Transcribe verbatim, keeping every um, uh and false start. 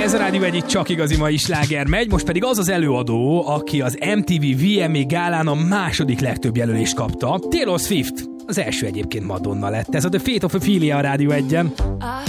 Ez a Rádió egy, csak igazi mai sláger megy, most pedig az az előadó, aki az em té vé vé em á gálán a második legtöbb jelölést kapta. Taylor Swift. Az első egyébként Madonna lett. Ez a The Fate of Ophelia a Rádió egyen.